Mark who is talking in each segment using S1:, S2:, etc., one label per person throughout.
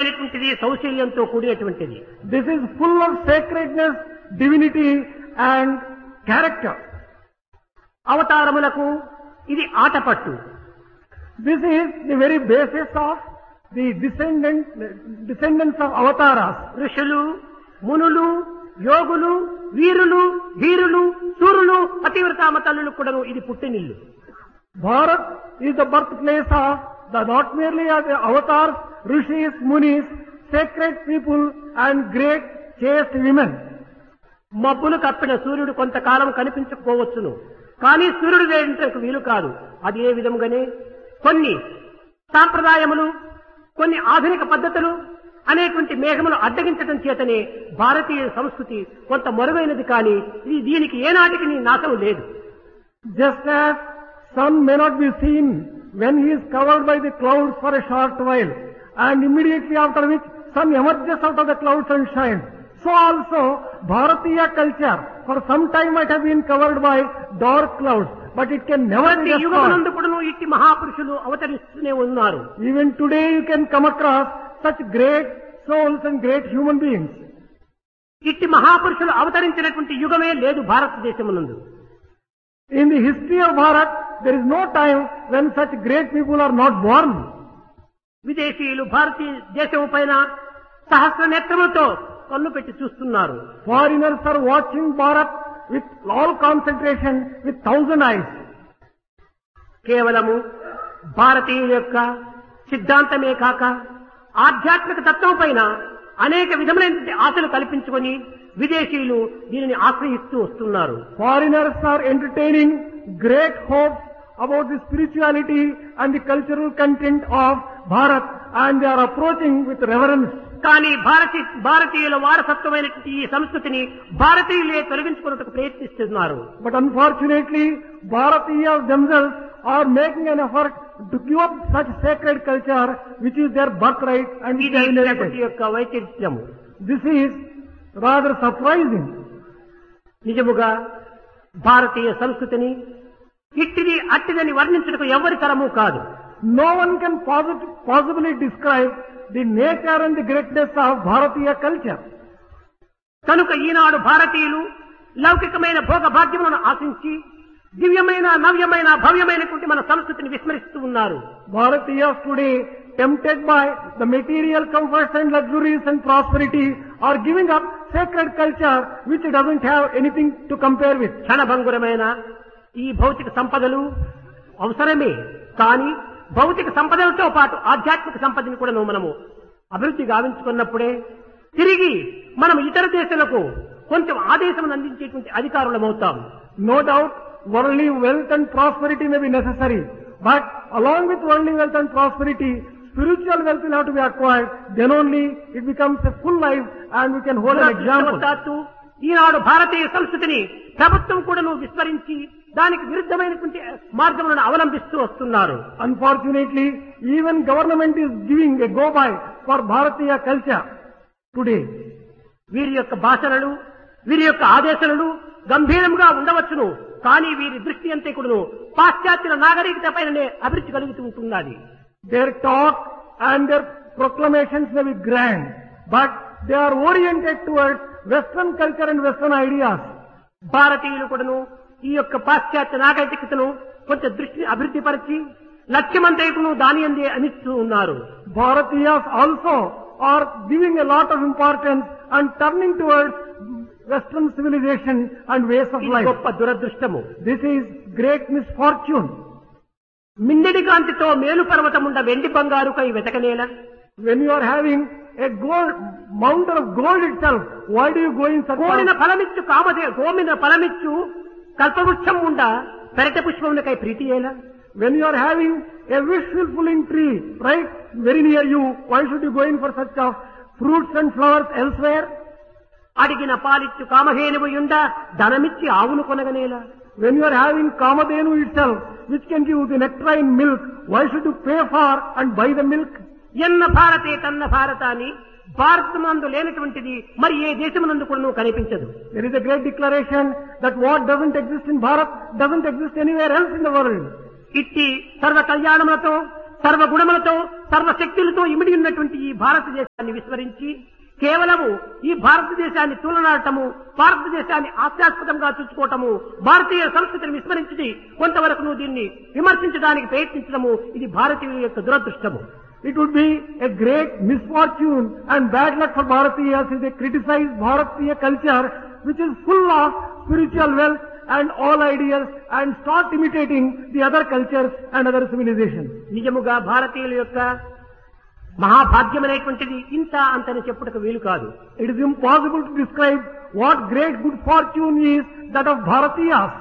S1: పవిత్రమైనటువంటిది, సౌశల్యంతో కూడినటువంటిది.
S2: This is full of sacredness, divinity and character.
S1: అవతారములకు ఇది Athapaththu.
S2: This is the very basis of the descendants of avatars.
S1: ఋషులు, మునులు, యోగులు, వీరులు, ధీరులు, సూరులు, పతివ్రతామ తల్లులు కూడాను ఇది పుట్టినిల్లు.
S2: Bharat is the birthplace of not merely of the avatars, rishis, munis, sacred people and great chaste women.
S1: మబ్బులు కప్పిన సూర్యుడు కొంతకాలం కనిపించకపోవచ్చును, కానీ సూర్యుడు వేయడానికి వీలు కాదు. అది ఏ విధంగానే కొన్ని సాంప్రదాయములు, కొన్ని ఆధునిక పద్ధతులు అనేటువంటి మేఘములు అడ్డగించడం చేతనే భారతీయ సంస్కృతి కొంత మరుగైనది, కానీ దీనికి ఏనాటికి నాశనం లేదు.
S2: Just as sun may not be seen when he is covered by the clouds for a short while, and immediately after which sun emerges out of the clouds and shines, so also Bharatiya culture for some time might have been covered by dark clouds, but it can never be destroyed.
S1: యుగమునందు కూడాను ఇట్టి మహాపురుషులు అవతరిస్తూనే ఉన్నారు.
S2: Even today you can come across such great souls and great human beings.
S1: ఇట్టి మహాపురుషులు అవతరించినటువంటి యుగమే లేదు భారతదేశమునందు.
S2: In the history of Bharat, there is no time when such great people are not born.
S1: విదేశీయులు భారతీయ దేశం పైన సహస్ర నేత్రములతో కన్ను పెట్టి చూస్తున్నారు.
S2: Foreigners are watching Bharat with all concentration, with 1,000 eyes.
S1: కేవలము భారతీయుల యొక్క సిద్ధాంతమే కాక ఆధ్యాత్మిక తత్వం పైన అనేక విధములైన ఆశలు కల్పించుకొని విదేశీయులు దీనిని ఆశ్రయిస్తూ వస్తున్నారు.
S2: Foreigners are entertaining great hopes about the spirituality and the cultural content of Bharat, and they are approaching with reverence.
S1: కానీ భారతీయుల వారసత్వమైనటువంటి ఈ సంస్కృతిని భారతీయులే తొలగించుకున్నట్టుకు ప్రయత్నిస్తున్నారు.
S2: But unfortunately, Bharatiyas themselves are making an effort to give up such sacred culture which is their birthright and
S1: ఇది
S2: inherited.
S1: యొక్క వైచిత్ర్యము.
S2: This is rather surprising.
S1: నిజముగా భారతీయ సంస్కృతిని ఇట్టిది అట్టిదని వర్ణించడానికి ఎవరి తరము కాదు.
S2: No one can possibly describe the nature and the greatness of Bharatiya culture.
S1: కనుక ఈనాడు భారతీయులు లౌకికమైన భోగ భాగ్యములను ఆశించి దివ్యమైన, నవ్యమైన, భవ్యమైనటువంటి మన సంస్కృతిని విస్మరిస్తూ ఉన్నారు.
S2: Bharatiyas today, tempted by the material comforts and luxuries and prosperity, are giving up sacred culture which doesn't have anything to compare with.
S1: క్షణభంగురమైన ఈ భౌతిక సంపదలు అవసరమే, కానీ భౌతిక సంపదలతో పాటు ఆధ్యాత్మిక సంపదని కూడా మనము అభివృద్ధి గావించుకున్నప్పుడే తిరిగి మనం ఇతర దేశాలకు కొంచెం ఆదేశం అందించేటువంటి అధికారులమవుతాం.
S2: No doubt, worldly wealth and prosperity may be necessary, but along with worldly wealth and prosperity, spiritual wealth will have to be acquired. Then only it becomes a full life and we can hold an example.
S1: ఈనాడు భారతీయ సంస్కృతిని ప్రభుత్వం కూడా విస్మరించి దానికి విరుద్ధమైనటువంటి మార్గములను అవలంబిస్తూ వస్తున్నారు.
S2: Unfortunately, even government is giving a go-by for Bharatiya culture today.
S1: వీరి యొక్క భాషలు, వీరి యొక్క ఆదేశాలు గంభీరంగా ఉండవచ్చును, కానీ వీరి దృష్టి అంతే కూడాను పాశ్చాత్య నాగరికత పైననే అభివృద్ధి కలుగుతూ ఉంటున్నది.
S2: Their talk and their proclamations may be grand, but they are oriented towards Western culture and Western ideas.
S1: భారతీయులు కూడాను ఈ యొక్క పాశ్చాత్య నాగరికతను కొంచెం దృష్టిని అభివృద్ధి పరిచి లక్ష్యమంతైకును దాని అందే అనిస్తూ ఉన్నారు.
S2: Bharatiyas also are giving a lot of importance and turning towards Western civilization and ways of life.
S1: గొప్ప దురదృష్టము.
S2: This is great misfortune.
S1: మిన్నడి కాంతితో మేలు పర్వతముండ వెండి బంగారుకై వెతకనేల.
S2: When you are having a gold mountain of gold itself, why do you go in such?
S1: కోరిన ఫలమిచ్చు గోమిన ఫలమిచ్చు కల్పవృక్షం ఉండ పెరట పుష్పమునకై ప్రీతియేలా.
S2: When you are having a wish fulfilling tree right very near you, why should you go in for such of fruits and flowers elsewhere?
S1: అడిగిన పాలిచ్చు కామధేనువు యుండ ధనమిచ్చి ఆవును కొనగనేలా.
S2: When you are having Kamadhenu itself, which can give the nectarine milk, why should you pay for and buy the milk?
S1: ఎన్న భారతే తన్న భారత అని భారతమందు లేనటువంటిది మరి ఏ దేశమునందు కూడా కనిపించదు.
S2: There is a great declaration that what doesn't exist in Bharat doesn't exist anywhere else in the world.
S1: ఇట్టి సర్వ కళ్యాణములతో సర్వగుణములతో సర్వశక్తులతో ఇమిడి ఉన్నటువంటి ఈ భారతదేశాన్ని విస్మరించి కేవలము ఈ భారతదేశాన్ని తూలనాడటము, భారతదేశాన్ని హాస్యాస్పదంగా చూసుకోవటము, భారతీయ సంస్కృతిని విస్మరించి కొంతవరకు దీన్ని విమర్శించడానికి ప్రయత్నించడము ఇది భారతీయుల యొక్క దురదృష్టము.
S2: It would be a great misfortune and bad luck for Bharatiyas if they criticize Bharatiya culture, which is full of spiritual wealth and all ideals, and start imitating the other cultures and other civilizations.
S1: నిజముగా భారతీయుల యొక్క మహాభాగ్యమైనటువంటిది ఇంత అంతని చెప్పుటకు వీలు కాదు.
S2: It is impossible to describe what great good fortune is that of Bharatiyas.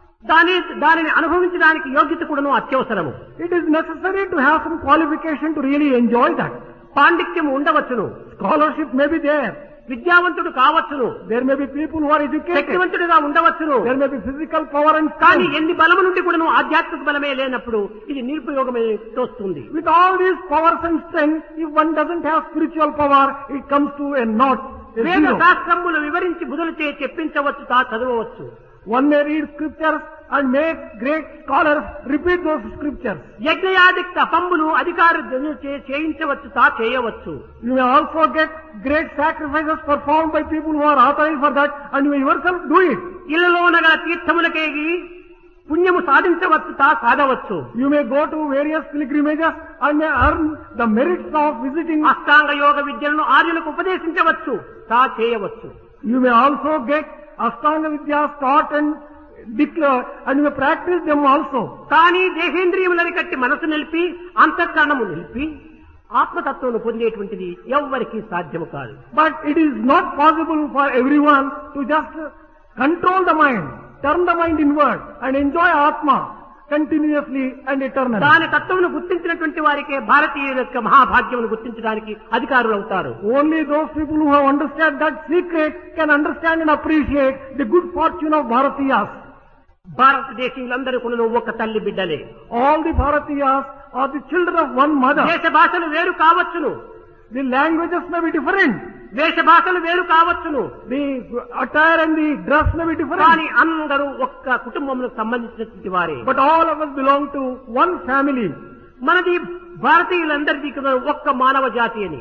S1: దానిని అనుభవించడానికి యోగ్యత కూడాను అత్యవసరము.
S2: It is necessary to have some qualification to really enjoy that.
S1: పాండిత్యము ఉండవచ్చును,
S2: Scholarship may be there.
S1: విద్యావంతుడు కావచ్చును,
S2: There may be people who are educated.
S1: శక్తివంతుడిగా ఉండవచ్చును.
S2: There may be physical power and
S1: కానీ
S2: strength.
S1: ఎన్ని బలము నుండి కూడాను ఆధ్యాత్మిక బలమే లేనప్పుడు ఇది నిరుపయోగమే తోస్తుంది.
S2: With all these powers and strength, if one doesn't have spiritual power, it comes to a naught, a
S1: వేద
S2: zero.
S1: శాస్త్రములు వివరించి బుధులచే చెప్పించవచ్చు, చదవవచ్చు.
S2: One may read scriptures and make great scholars repeat those scriptures.
S1: యజ్ఞయాది తపంబులు అధికారులచే చేయించవచ్చు, చేయవచ్చు.
S2: You may also get great sacrifices performed by people who are authorized for that, and you may yourself do it.
S1: ఇళ్లలోన గల తీర్థములకేగి పుణ్యము సాధించవచ్చు, సాధవచ్చు.
S2: You may go to various pilgrimages and may earn the merits of visiting.
S1: అష్టాంగ యోగ విద్యలను ఆర్యులకు ఉపదేశించవచ్చు, చేయవచ్చు.
S2: You may also get Ashtanga Vidyas taught and declared, and you may practice them also.
S1: కానీ దేహేంద్రియములని కట్టి మనసు నిలిపి అంతఃకరణము నిలిపి ఆత్మతత్వము పొందేటువంటిది ఎవ్వరికీ సాధ్యము కాదు.
S2: But it is not possible for everyone to just control the mind, turn the mind inward and enjoy Atma continuously and eternally.
S1: దాని తత్వమును గుర్తించినటువంటి వారికే భారతీయుల యొక్క మహాభాగ్యమును గుర్తించడానికి అధికారులు అవుతారు.
S2: Only those people who have understood that secret can understand and appreciate the good fortune of Bharatiyas.
S1: భారతదేశీయులందరూ కూడా ఒక తల్లి బిడ్డలే.
S2: All the Bharatiyas are the children of one mother.
S1: దేశ భాషలు వేరు కావచ్చును,
S2: The languages may be different.
S1: వేష భాషలు వేరు కావచ్చును,
S2: The attire and the dress may be different.
S1: కానీ అందరూ ఒక్క కుటుంబములకు సంబంధించినటువంటి వారే.
S2: But all of us belong to one family.
S1: మనది భారతీయులందరిది కూడా ఒక్క మానవ జాతి అని.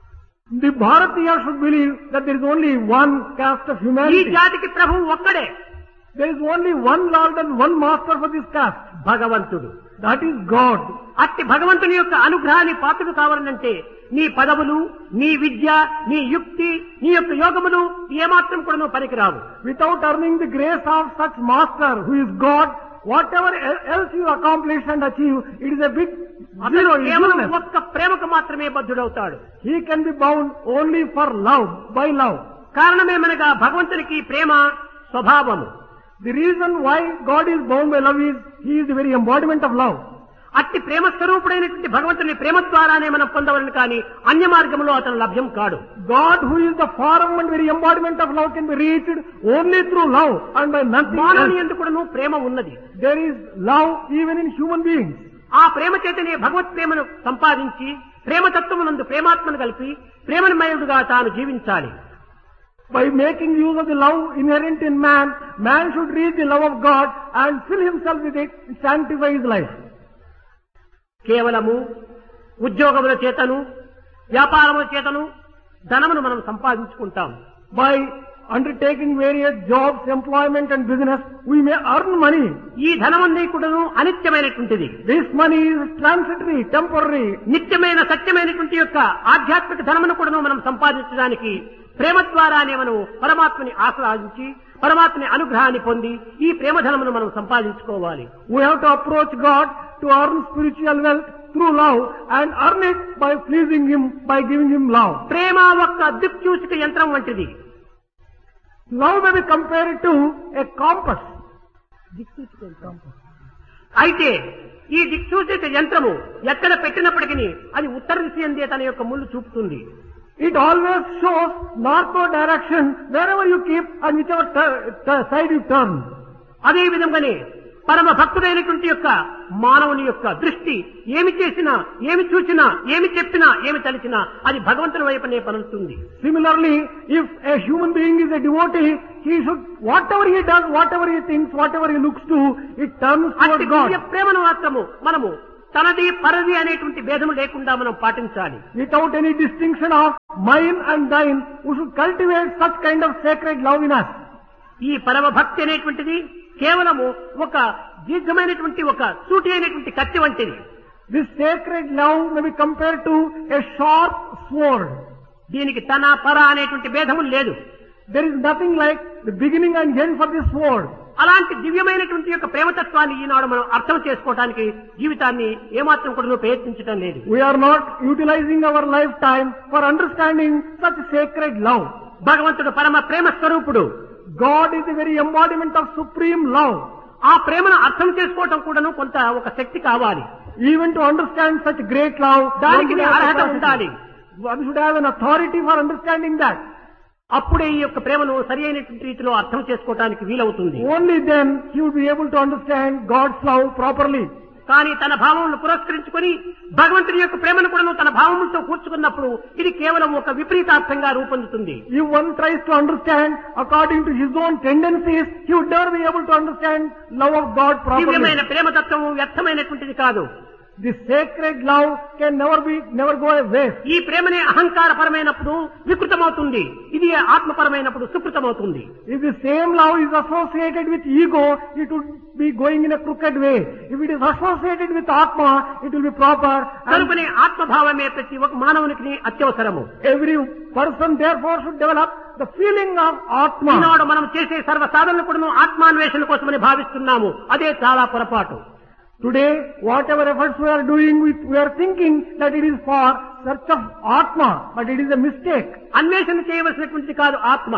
S2: The Bharatiyas should believe that there is only one caste of
S1: ఈ
S2: humanity.
S1: జాతికి ప్రభువు ఒక్కడే,
S2: There is only one Lord and one Master for this caste.
S1: భగవంతుడు.
S2: That is God.
S1: అట్టి భగవంతుని యొక్క అనుగ్రహాన్ని పాత్రుడు కావాలంటే నీ పదవులు, నీ విద్య, నీ యుక్తి, నీ యొక్క యోగములు ఏమాత్రం కూడా పనికిరావు.
S2: Without earning the grace of such Master who is God, whatever else you accomplish and achieve, it is a big zero. It is
S1: కేవలం
S2: useless.
S1: ఒక్క ప్రేమకు మాత్రమే బద్ధుడవుతాడు.
S2: He can be bound only for love, by love.
S1: కారణమేమనగా భగవంతునికి ప్రేమ స్వభావము.
S2: The reason why God is bound by love is He is the very embodiment of love.
S1: అట్టి ప్రేమ స్వరూపుడైనటువంటి భగవంతుని ప్రేమ ద్వారానే మనం పొందవలను కానీ అన్య మార్గంలో అతను లభ్యం కాడు.
S2: God, who is the form and very embodiment of love, can be reached only through love and by nothing
S1: మానవుని
S2: else.
S1: ఎందుకు కూడాను ప్రేమ ఉన్నది.
S2: There is love even in human beings.
S1: ఆ ప్రేమ చేతనే భగవత్ ప్రేమను సంపాదించి ప్రేమతత్వమునందు ప్రేమాత్మను కలిపి ప్రేమమయుడుగా తాను జీవించాలి.
S2: By making use of the love inherent in man, man should reach the love of God and fill himself with it, sanctify his life.
S1: కేవలము ఉద్యోగముల చేతను వ్యాపారముల చేతను ధనమును మనం సంపాదించుకుంటాం.
S2: By undertaking various jobs, employment and business, we may earn money.
S1: ఈ ధనమన్నీ కూడాను అనిత్యమైనటువంటిది.
S2: This money is transitory, temporary.
S1: నిత్యమైన సత్యమైనటువంటి యొక్క ఆధ్యాత్మిక ధనమును కూడాను మనం సంపాదించడానికి ప్రేమ ద్వారానే మనం పరమాత్మని ఆశ్రయించి పరమాత్మని అనుగ్రహాన్ని పొంది ఈ ప్రేమ ధనమును మనం సంపాదించుకోవాలి.
S2: We have to approach God to earn spiritual wealth through love and earn it by pleasing Him, by giving Him love.
S1: ప్రేమ ఒక్క దిక్సూచిక యంత్రం వంటిది.
S2: Love may be compared to a compass.
S1: అయితే ఈ దిక్సూచిక యంత్రము ఎక్కడ పెట్టినప్పటికీ అది ఉత్తర దిశ ఎందే తన యొక్క ముళ్ళు చూపుతుంది.
S2: It always shows northward direction wherever you keep and whichever side you turn.
S1: అదే విధంగానే పరమ భక్తుడైనటువంటి యొక్క మానవుని యొక్క దృష్టి ఏమి చేసినా, ఏమి చూసినా, ఏమి చెప్పినా, ఏమి తలిచినా అది భగవంతుని వైపునే పలుకుతుంది.
S2: Similarly, if a human being is a devotee, he should, whatever he does, whatever he thinks, whatever he looks to, it turns
S1: అట్టి
S2: towards God.
S1: దివ్య ప్రేమను మాత్రము మనము తనది పరది అనేటువంటి భేదము లేకుండా మనం పాటించాలి.
S2: Without any distinction of mine and thine, we should cultivate such kind of sacred love in us.
S1: ఈ పరమ భక్తి అనేటువంటిది కేవలము ఒక దీర్ఘమైనటువంటి ఒక సూటి అయినటువంటి కత్తి వంటిది.
S2: This sacred love may be compared to a sharp sword.
S1: దీనికి తన పర అనేటువంటి భేదము లేదు.
S2: There is nothing like the beginning and end for this sword.
S1: అలాంటి దివ్యమైనటువంటి యొక్క ప్రేమతత్వాన్ని ఈనాడు మనం అర్థం చేసుకోవడానికి జీవితాన్ని ఏమాత్రం కూడా ప్రయత్నించడం లేదు.
S2: We are not utilizing our lifetime for understanding such sacred love.
S1: భగవంతుడు పరమ ప్రేమ స్వరూపుడు.
S2: God is the very embodiment of supreme love.
S1: ఆ ప్రేమను అర్థం చేసుకోవటం కూడాను కొంత ఒక శక్తి కావాలి.
S2: Even to understand such great love,
S1: దానికి అర్హత ఉండాలి.
S2: One should have an authority for understanding that.
S1: అప్పుడే ఈ యొక్క ప్రేమను సరి అయినటువంటి రీతిలో అర్థం చేసుకోవడానికి వీలవుతుంది.
S2: Only then he would be able to understand God's love properly.
S1: కానీ తన భావములను పురస్కరించుకొని భగవంతుని యొక్క ప్రేమను కూడా తన భావములతో కూర్చుకున్నప్పుడు ఇది కేవలం ఒక విపరీతార్థంగా రూపొందుతుంది.
S2: If one tries to understand according to his own tendencies, he would never be able to understand love of God properly.
S1: దివ్యమైన ప్రేమతత్వము వ్యర్థమైనటువంటిది కాదు.
S2: This sacred love can never go away.
S1: ఈ ప్రేమనే అహంకారపరమైనప్పుడు వికృతమవుతుంది, ఇది ఆత్మపరమైనప్పుడు సుకృతమవుతుంది.
S2: If the same love is associated with ego, it would be going in a crooked way. If it is associated with Atma, it will be proper.
S1: కనుకనే ఆత్మభావమే ప్రతి ఒక్క మానవునికి అత్యవసరము.
S2: Every person therefore should develop the feeling of Atma.
S1: ఈనాడు మనం చేసే సర్వ సాధనలు కూడా ఆత్మాన్వేషణ కోసమని భావిస్తున్నాము. అదే చాలా పొరపాటు.
S2: Today, whatever efforts we are doing, we are thinking that it is for search of Atma, but it is a mistake.
S1: అన్వేషణ చేయవలసినటువంటిది కాదు ఆత్మ.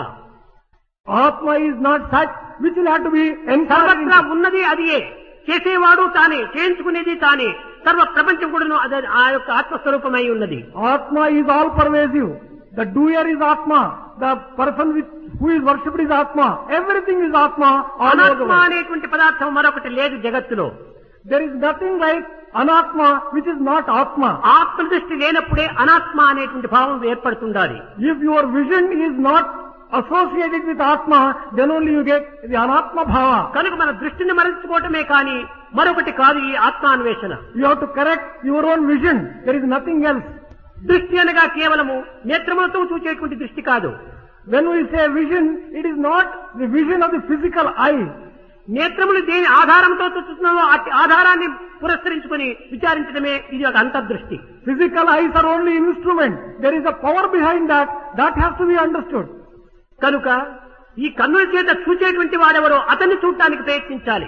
S2: Atma is not such which will have to be
S1: సర్వత్రా
S2: encouraged.
S1: ఉన్నది అదియే, చేసేవాడు తానే, చేయించుకునేది తానే, సర్వ ప్రపంచం కూడాను ఆ యొక్క ఆత్మస్వరూపమై ఉన్నది.
S2: Atma is all pervasive. The doer is Atma. The person who is worshipped is Atma. Everything is Atma. All over the
S1: అనాత్మ
S2: world.
S1: అనేటువంటి పదార్థం మరొకటి లేదు జగత్తులో.
S2: There is nothing like Anatma which is not Atma.
S1: ఆత్మ దృష్టి లేనప్పుడే అనాత్మ అనేటువంటి భావం ఏర్పడుతుండాలి.
S2: If your vision is not associated with Atma, then only you get the Anatma Bhava.
S1: కనుక మన దృష్టిని మరల్చుకోవటమే కానీ మరొకటి కాదు ఈ ఆత్మాన్వేషణ.
S2: You have to correct your own vision. There is nothing else.
S1: దృష్టి అనగా కేవలము నేత్రములతో చూచేటువంటి దృష్టి కాదు.
S2: When we say vision, it is not the vision of the physical eye.
S1: నేత్రములు దేని ఆధారంతో చూస్తున్నామో అట్టి ఆధారాన్ని పురస్కరించుకొని విచారించడమే ఇది ఒక అంతర్దృష్టి.
S2: Physical eyes are only instrument. There is a power behind that. That has to be understood.
S1: కనుక ఈ కన్నుల చేత చూచేటువంటి వాడెవరో అతన్ని చూడటానికి ప్రయత్నించాలి.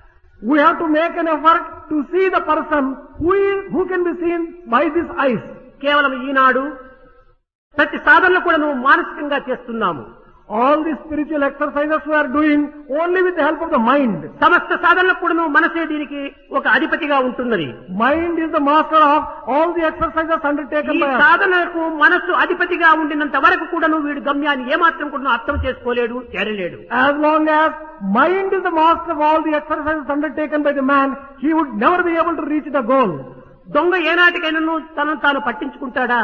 S2: We have to make an effort to see the person who can be seen by these eyes.
S1: కేవలం ఈనాడు ప్రతి సాధనలు కూడా నువ్వు మానసికంగా చేస్తున్నాము.
S2: All the spiritual exercises we are doing only with the help of the mind.
S1: సమస్త సాధనలకు కూడా నువ్వు మనసే దీనికి ఒక అధిపతిగా ఉంటున్నది.
S2: Mind is the master of all the exercises undertaken
S1: ఈ
S2: by us.
S1: సాధనలకు మనస్సు అధిపతిగా ఉండినంత వరకు కూడా నువ్వు వీడి గమ్యాన్ని ఏమాత్రం కూడా అర్థం చేసుకోలేడు, చేరలేడు.
S2: As long as mind is the master of all the exercises undertaken by the man, he would never be able to reach the goal.
S1: దొంగ ఏనాటికైనా తనను తాను పట్టించుకుంటాడా?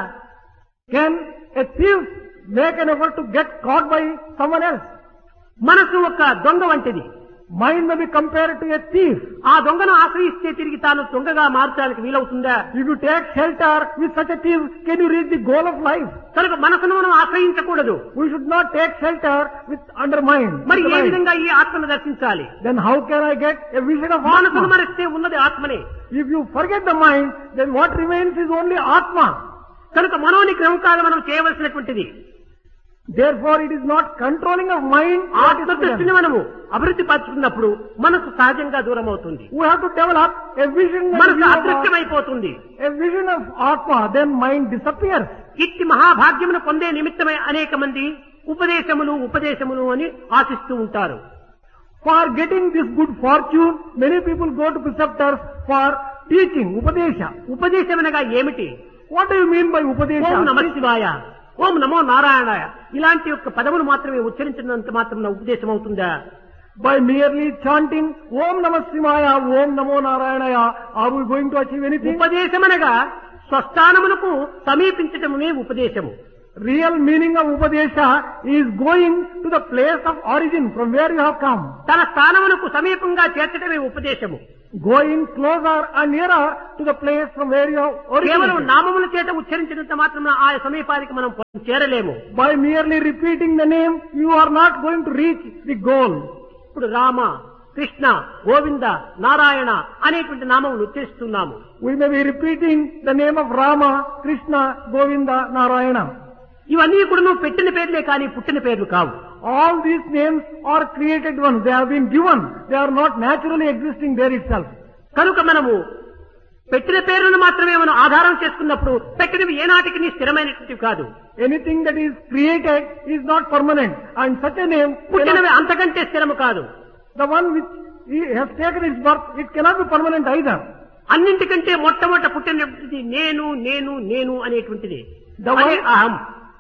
S2: Can a thief make an effort to get caught by someone else?
S1: మనసు ఒక దొంగ వంటిది.
S2: Mind may be compared to a thief.
S1: ఆ దొంగను ఆశ్రయిస్తే తిరిగి తాను దొంగగా మార్చడానికి వీలవుతుందా?
S2: If you take shelter with such a thief, can you reach the goal of life?
S1: కనుక మనసును మనం ఆశ్రయించకూడదు.
S2: We should not take shelter under mind.
S1: మరి
S2: with the
S1: ఏ
S2: mind.
S1: విధంగా ఈ ఆత్మను దర్శించాలి?
S2: Then how can I get a vision of
S1: మనసును
S2: Atma?
S1: మరిస్తే ఉన్నది ఆత్మనే.
S2: If you forget the mind, then what remains is only Atma.
S1: కనుక మనోనిగ్రహం కాదు మనం చేయవలసినటువంటిది.
S2: Therefore, it is not controlling of mind. what is to be
S1: ఆత్మదృష్టిని
S2: done.
S1: మనము అభివృద్ధి పరుచుకున్నప్పుడు మనసు సహజంగా దూరం అవుతుంది.
S2: We have to develop a vision and
S1: మనసు
S2: view of
S1: అదృశ్యమైపోతుంది.
S2: a vision of Atma, then mind disappears.
S1: ఇట్టి మహాభాగ్యమును పొందే నిమిత్తమై అనేక మంది ఉపదేశములు అని ఆశిస్తూ ఉంటారు.
S2: For getting this good fortune, many people go to preceptors for teaching, Upadesha.
S1: ఉపదేశమనగా ఏమిటి?
S2: What do you mean by Upadesha?
S1: ఓం నమ శివాయ, ఓం నమో నారాయణాయ ఇలాంటి యొక్క పదములు మాత్రమే ఉచ్చరించినంత మాత్రం ఉపదేశం అవుతుందా?
S2: By merely chanting Om Namah Shivaya, Om Namo Narayanaya, are we going to achieve anything?
S1: ఉపదేశమనగా స్వస్థానమునకు సమీపించటమే ఉపదేశము.
S2: Real meaning of Upadesha is going to the place of origin from where you have come.
S1: తన స్థానమునకు సమీపంగా చేర్చటమే ఉపదేశము.
S2: going closer and nearer to the place from where you have
S1: కేవలం
S2: originated.
S1: నామముల చేత ఉచ్చరించినంత మాత్రం ఆ సమీపానికి మనం చేరలేము.
S2: By merely repeating the name, you are not going to reach the goal.
S1: ఇప్పుడు రామ, కృష్ణ, గోవింద, నారాయణ అనేటువంటి నామములు ఉచ్చరిస్తున్నాము.
S2: We may be repeating the name of Rama, Krishna, Govinda, Narayana.
S1: ఇవన్నీ కూడా నువ్వు పెట్టిన పేర్లే కానీ పుట్టిన పేర్లు కావు.
S2: All these names are created ones. They have been given. They are not naturally existing there itself.
S1: కనుక మనము పెట్టిన పేర్లను మాత్రమే మనం ఆధారం చేసుకున్నప్పుడు పెట్టినవి ఏనాటికి నీ స్థిరమైనటువంటివి కాదు.
S2: Anything that is created is not permanent. And such a name,
S1: పుట్టినవి అంతకంటే స్థిరము కాదు.
S2: the one which has taken its birth, it cannot be permanent either.
S1: అన్నింటికంటే మొట్టమొదట పుట్టినటువంటిది నేను నేను నేను అనేటువంటిది.
S2: The
S1: అదే
S2: one-
S1: అహం.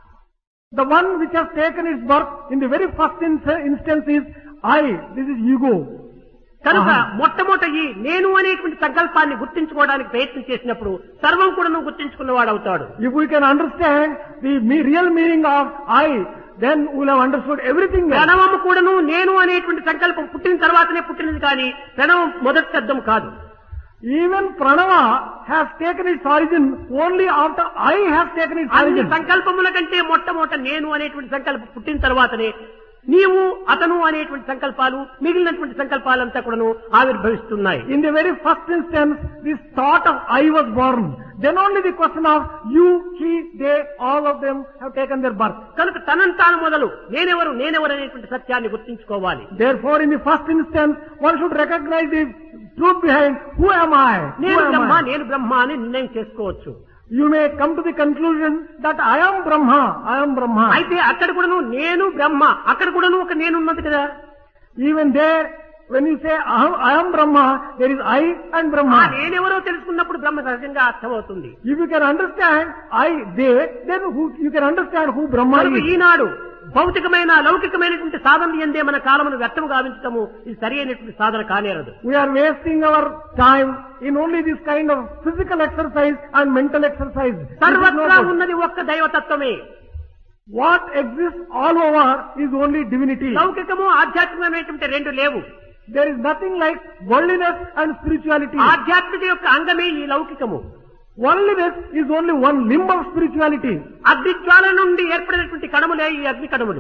S2: The one which has taken its birth in the very first instance is I. This is ego.
S1: కనుక
S2: అహం.
S1: మొట్టమొదట ఈ నేను అనేటువంటి సంకల్పాన్ని గుర్తించుకోవడానికి ప్రయత్నం చేసినప్పుడు సర్వం కూడా నువ్వు గుర్తించుకున్నవాడు అవుతాడు.
S2: If we can understand the real meaning of I, then we will have understood everything else.
S1: ప్రణవము కూడాను నేను అనేటువంటి సంకల్పం పుట్టిన తర్వాతనే పుట్టినది కానీ ప్రణవం మొదటి శబ్దం కాదు.
S2: Even Pranava has taken its origin only after I has taken its
S1: అన్ని
S2: origin.
S1: సంకల్పముల కంటే మొట్టమొదట నేను అనేటువంటి సంకల్పం పుట్టిన తర్వాతనే నీవు అతను అనేటువంటి సంకల్పాలు మిగిలినటువంటి సంకల్పాలంతా కూడాను ఆవిర్భవిస్తున్నాయి.
S2: In the very first instance, this thought of I was born. Then only the question of you, he, they, all of them have taken their birth.
S1: కనుక తనంతాను మొదలు నేనెవరు అనేటువంటి సత్యాన్ని గుర్తించుకోవాలి.
S2: Therefore, in the first instance, one should recognize the truth behind who am I? Who
S1: నేను
S2: am
S1: Brahma
S2: I?
S1: నేను బ్రహ్మ అని నిర్ణయం చేసుకోవచ్చు.
S2: You may come to the conclusion that I am Brahma. I am Brahma.
S1: అయితే అక్కడ కూడాను నేను బ్రహ్మ అక్కడ కూడాను ఒక నేను ఉన్నది కదా.
S2: Even there, when you say I am Brahma, there is I and
S1: ఆ
S2: Brahma.
S1: నేనెవరో తెలుసుకున్నప్పుడు బ్రహ్మ సహజంగా అర్థమవుతుంది.
S2: If you can understand I, they, then you can understand who Brahma
S1: కనుక
S2: is.
S1: ఈనాడు భౌతికమైన లౌకికమైనటువంటి సాధన ఎందే మన కాలమును వ్యర్థము గావించటము ఇది సరి అయినటువంటి సాధన కానేరదు.
S2: We are wasting our time in only this kind of physical exercise and mental exercise. This is
S1: సర్వత్రా
S2: not good.
S1: ఉన్నది ఒక్క దైవతత్వమే.
S2: What exists all over is only divinity.
S1: లౌకికము ఆధ్యాత్మికమైనటువంటి రెండు లేవు.
S2: There is nothing like worldliness and spirituality.
S1: ఆధ్యాత్మిక యొక్క అంగమే ఈ లౌకికము.
S2: Worldliness is only one limb of spirituality.
S1: అగ్నిజ్వాల నుండి ఏర్పడినటువంటి కణములే ఈ అగ్ని కణములు.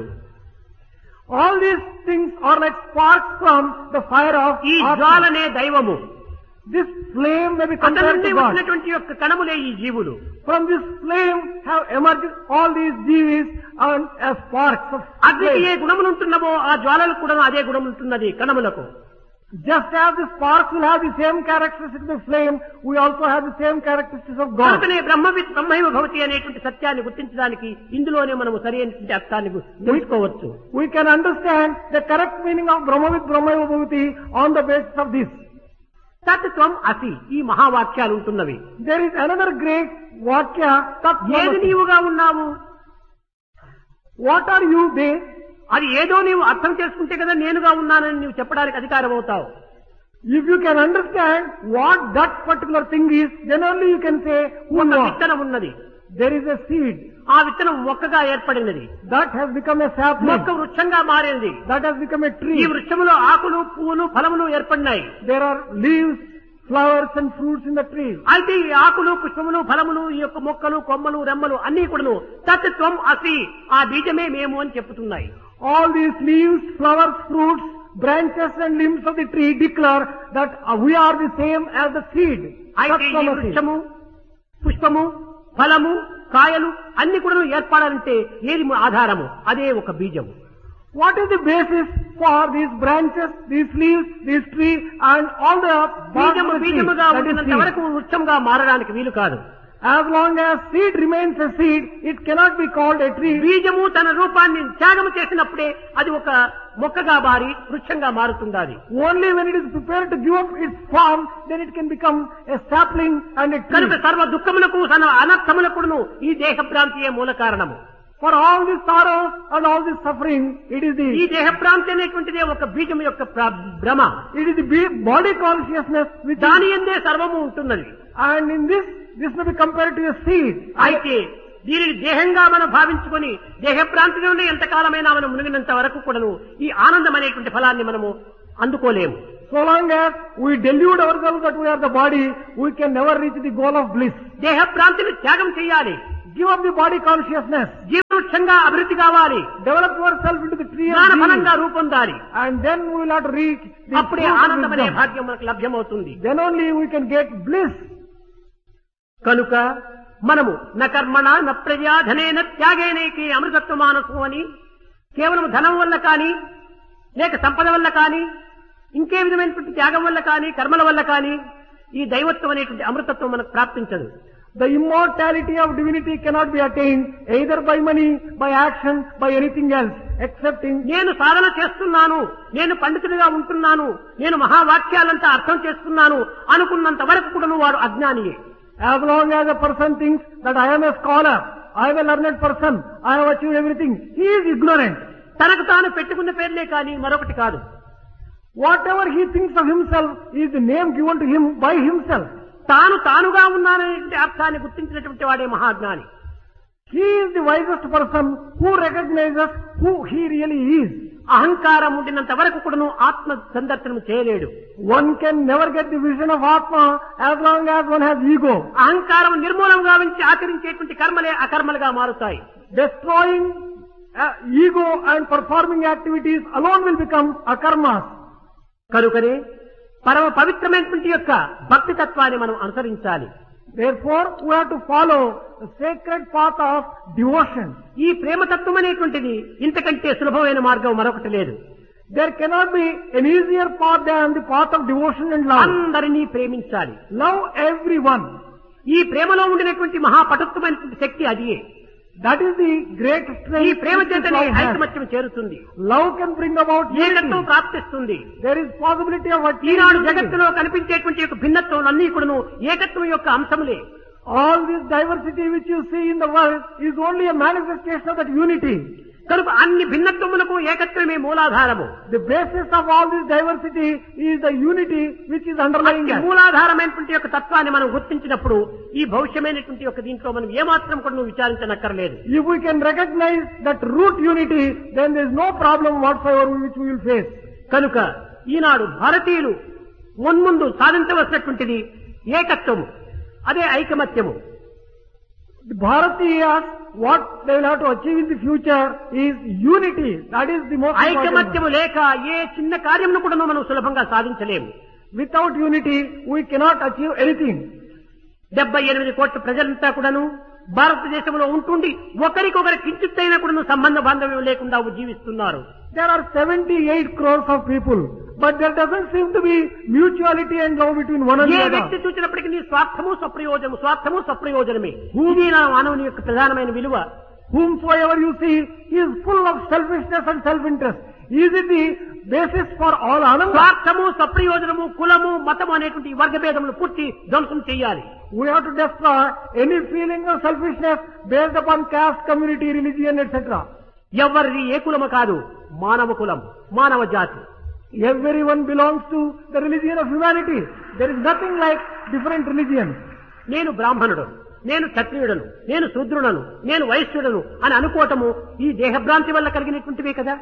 S2: All these things are like sparks from the fire of
S1: ఈ
S2: Atma.
S1: జ్వాలనే దైవము.
S2: This flame may be
S1: అతని
S2: compared
S1: నుండి
S2: to God.
S1: వచ్చినటువంటి యొక్క కణములే ఈ జీవులు.
S2: From this flame have emerged all these jivis and as sparks of
S1: అగ్నికి ఏ
S2: flame.
S1: గుణములు ఉంటున్నవో ఆ జ్వాలలకు కూడా అదే గుణం ఉంటున్నది కణములకు.
S2: Just as the sparks will have the same characteristics of flame, we also have the same characteristics of God.
S1: కనుకనే బ్రహ్మైవ భవతి అనేటువంటి సత్యాన్ని గుర్తించడానికి ఇందులోనే మనము సరైనటువంటి అర్థాన్ని తెలుసుకోవచ్చు.
S2: We can understand the correct meaning of Brahmavid Brahmaiva Bhavati on the basis of this.
S1: తత్వం అసి ఈ మహావాక్యాలు ఉంటున్నవి.
S2: There is another great Vakya, Tat
S1: ఏది
S2: Tvamasi.
S1: నీవుగా ఉన్నావు?
S2: What are you, they?
S1: అది ఏదో నీవు అర్థం చేసుకుంటే కదా నేనుగా ఉన్నానని నీవు చెప్పడానికి అధికారం అవుతావు.
S2: If you can understand what that particular thing is, then only you can say who
S1: ఒక
S2: you are.
S1: విత్తనం ఉన్నది.
S2: There is a seed
S1: ఆ విత్తనం మొక్కగా ఏర్పడినది.
S2: that has become a sapling,
S1: మొక్క వృక్షంగా మారింది.
S2: that has become a
S1: ఈ
S2: tree.
S1: వృక్షములో ఆకులు పువ్వులు ఫలములు ఏర్పడినాయి.
S2: There are leaves, flowers and fruits in the tree.
S1: అయితే ఈ ఆకులు పుష్పములు ఫలములు ఈ యొక్క మొక్కలు కొమ్మలు రెమ్మలు అన్ని కూడాను తత్వం అసి ఆ బీజమే మేము అని చెప్పుతున్నాయి.
S2: All these leaves, flowers, fruits, branches and limbs of the tree declare that we are the same as the seed.
S1: అయితే ఈ
S2: Tatvamasi.
S1: వృక్షము పుష్పము ఫలము కాయలు అన్ని కూడా ఏర్పడాలంటే ఏది ఆధారము? అదే ఒక బీజము.
S2: What is the basis for these branches, these leaves, this tree and all the bark
S1: బీజము
S2: of the tree?
S1: బీజముగా
S2: That is
S1: ఉండినంత
S2: seed.
S1: వరకు వృక్షంగా మారడానికి వీలు కాదు.
S2: As long as seed remains a seed, it cannot be called a tree.
S1: బీజము తన రూపాన్ని త్యాగము చేసినప్పుడే అది ఒక మొక్కగా మారి వృక్షంగా మారుతుండాలి.
S2: Only when it is prepared to give up its form, then it can become a sapling and a tree.
S1: కనుక సర్వ దుఃఖములకు తన అనర్థములకును ఈ దేహ భ్రాంతియే మూల కారణము.
S2: For all this sorrow and all this suffering, it is
S1: ఈ
S2: the
S1: దేహ భ్రాంతి అనేటువంటిదే ఒక బీజం యొక్క భ్రమ.
S2: body consciousness which
S1: దాని యందే సర్వము ఉంటున్నది.
S2: and in this may be compared to a seed.
S1: అయితే దీనిని దేహంగా మనం భావించుకొని దేహభ్రాంతిలోనే ఎంతకాలమైనా మనం మునిగినంత వరకు కూడాను ఈ ఆనందం అనేటువంటి ఫలాన్ని మనము అందుకోలేము.
S2: So long as we delude ourselves that we are the body, we can never reach the goal of bliss.
S1: దేహ భ్రాంతిని త్యాగం చేయాలి.
S2: Give up the body consciousness.
S1: జీవవృక్షంగా అభివృద్ధి కావాలి.
S2: Develop yourself into the tree of
S1: జ్ఞాన
S2: being.
S1: ఫలంగా రూపొందాలి.
S2: And then we will have to reach the
S1: అప్పుడే
S2: fruit of
S1: ఆనందమనే
S2: wisdom.
S1: భాగ్యం మనకు లభ్యమవుతుంది.
S2: Then only we can get bliss.
S1: కనుక మనము న కర్మణ న ప్రజా ధనేన త్యాగేనేకి అమృతత్వ మానసు అని కేవలం ధనం వల్ల కానీ లేక సంపద వల్ల కానీ ఇంకే విధమైనటువంటి త్యాగం వల్ల కానీ కర్మల వల్ల కానీ ఈ దైవత్వం అనేటువంటి అమృతత్వం మనకు ప్రాప్తించదు.
S2: The immortality of divinity cannot be attained either by money, by action, by anything else, excepting
S1: నేను సాధన చేస్తున్నాను, నేను పండితుడిగా ఉంటున్నాను, నేను మహావాక్యాలంతా అర్థం చేస్తున్నాను అనుకున్నంత వరకు కూడా వాడు అజ్ఞానియే.
S2: as long as a person thinks that I am a scholar, I am a learned person, I have achieved everything, he is ignorant.
S1: తనకు తాను పెట్టుకున్న పేర్లే కానీ మరొకటి కాదు.
S2: Whatever he thinks of himself is the name given to him by himself.
S1: తాను తానుగా ఉన్నాననేటువంటి అర్థాన్ని గుర్తించినటువంటి వాడే మహాజ్ఞాని.
S2: He is the wisest person who recognizes who he really is.
S1: అహంకారం ఉండినంత వరకు కూడాను ఆత్మ సందర్శనం చేయలేడు.
S2: One can never get the vision of Atma as long as one has ego.
S1: అహంకారం నిర్మూలం గావించి ఆచరించేటువంటి కర్మలే అకర్మలుగా మారుతాయి.
S2: Destroying ego and performing activities alone will become akarmas.
S1: కనుకనే పరమ పవిత్రమైనటువంటి యొక్క భక్తి తత్వాన్ని మనం అనుసరించాలి.
S2: Therefore, we have to follow the sacred path of devotion.
S1: ఈ ప్రేమతత్వం అనేటువంటిది ఇంతకంటే సులభమైన మార్గం మరొకటి లేదు.
S2: There cannot be an easier path than the path of devotion and love.
S1: అందరినీ ప్రేమించాలి.
S2: Love everyone.
S1: ఈ ప్రేమలో ఉండినటువంటి మహాపటుత్వమైనటువంటి శక్తి అదియే.
S2: That is the great
S1: ఈ
S2: strength.
S1: ప్రేమ
S2: which
S1: చేతనే
S2: love has.
S1: ఐకమత్యం చేరుతుంది.
S2: Love can bring about
S1: ఏకత్వం
S2: unity.
S1: ప్రాప్తిస్తుంది.
S2: There is possibility of
S1: Eenadu
S2: achieving unity.
S1: జగత్తులో కనిపించేటువంటి యొక్క భిన్నత్వం అన్ని కూడాను ఏకత్వం యొక్క అంశములే.
S2: All this diversity which you see in the world is only a manifestation of that unity.
S1: కనుక అన్ని భిన్నత్వములకు ఏకత్వమే మూలాధారము.
S2: The basis of all this diversity is the unity which is underlying
S1: అట్టి
S2: us.
S1: మూలాధారమైనటువంటి యొక్క తత్వాన్ని మనం గుర్తించినప్పుడు ఈ భవిష్యమైనటువంటి యొక్క దీంట్లో మనం ఏమాత్రం కూడా విచారించనక్కర్లేదు.
S2: If we can recognize that root unity, then there is no problem whatsoever which we will face.
S1: కనుక ఈనాడు భారతీయులు మున్ముందు సాధించవలసినటువంటిది ఏకత్వము, అదే ఐకమత్యము.
S2: The Bharatiyas, what they will have to achieve in the future is unity. That is the most important.
S1: ఐకమత్యము లేక ఏ చిన్న కార్యమును కూడా మనం సులభంగా సాధించలేము.
S2: Without unity, we cannot achieve anything.
S1: 78 కోట్ల ప్రజలంతా కూడాను భారతదేశంలో ఉంటుండి ఒకరికొకరి కించిత్తైనా కూడా సంబంధ బాంధవ్యం లేకుండా జీవిస్తున్నారు.
S2: There are 78 crores of people, but there doesn't seem to be mutuality and love between one
S1: A
S2: another.
S1: వ్యక్తి చూసినప్పటికీ నీ స్వార్థము స్వప్రయోజనమే. ఇది నా మానవుని యొక్క ప్రధానమైన విలువ.
S2: Whomsoever you see, he is full of selfishness and self-interest. Is it the basis for all ananda?
S1: స్వార్థము స్వప్రయోజనము కులము మతము అనేటువంటి ఈ వర్గభేదములు పూర్తి ధ్వంసం చేయాలి.
S2: We have to destroy any feeling of selfishness based upon caste, community, religion, etc.
S1: ఎవరిది ఏ కులము కాదు, మానవ కులం, మానవ జాతి.
S2: Everyone belongs to the religion of humanity. There is nothing like different religions.
S1: నేను బ్రాహ్మణుడు, నేను క్షత్రియుడను, నేను శూద్రుడను, నేను వైశ్యుడను అని అనుకోవటము ఈ దేహభ్రాంతి వల్ల కలిగినటువంటివే కదా.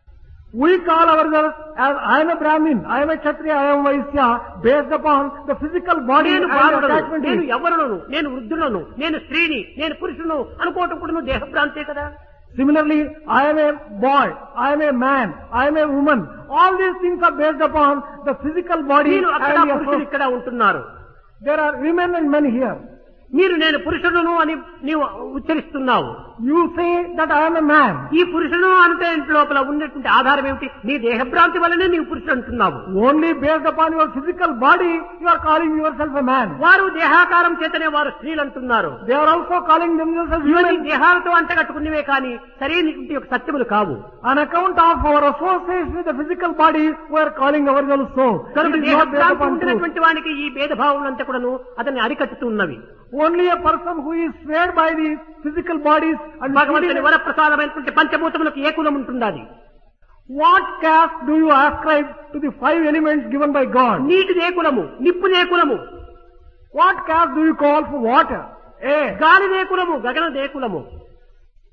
S2: We call ourselves as I am a Brahmin, I am a Kshatriya, I am Vaishya, based upon the physical body
S1: నేను
S2: and
S1: బాలుడను,
S2: attachment.
S1: నేను యవ్వనులను, నేను వృద్ధులను, నేను స్త్రీని, నేను పురుషులను అనుకోవటం కూడా దేహభ్రాంతే కదా.
S2: Similarly, I am a boy, I am a man, I am a woman. All these things are based upon the physical body
S1: నేను అక్కడ
S2: and
S1: పురుషులు
S2: the
S1: ఇక్కడ ఉంటున్నారు.
S2: There are women and men here.
S1: మీరు నేను పురుషుడును అని నీవు ఉచ్చరిస్తున్నావు.
S2: You say that I am a man.
S1: ఈ పురుషుడు అంటే ఇంటి లోపల ఉన్నటువంటి ఆధారం ఏమిటి? నీ దేహభ్రాంతి వల్లనే నీవు పురుషుడు అంటున్నావు.
S2: Only based upon your physical body, you are calling yourself a man.
S1: వారు దేహాకారం చేతనే వారు స్త్రీలు అంటున్నారు.
S2: They are also calling themselves as
S1: ఇవన్నీ
S2: women.
S1: దేహాలతో అంటగట్టుకున్నవే కానీ సరైనటువంటి ఒక సత్యములు కావు.
S2: On account of our association with the physical body, we are calling ourselves so.
S1: కనుక
S2: It is not based
S1: దేహభ్రాంతి
S2: upon truth.
S1: ఉంటున్నటువంటి వానికి ఈ భేదభావములంతా కూడాను అతన్ని అరికట్టుతున్నవి.
S2: Only a person who is swayed by the physical bodies and
S1: భగవంతుని వరప్రసాదమైనటువంటి పంచభూతములకు ఏ కులం ఉంటుండాలి?
S2: what caste do you ascribe to the 5 elements given by God?
S1: నీటిదే కులము, నిప్పుదే కులము.
S2: What caste do you call for water? Air.
S1: గాలిదే కులము, గగనదే కులము.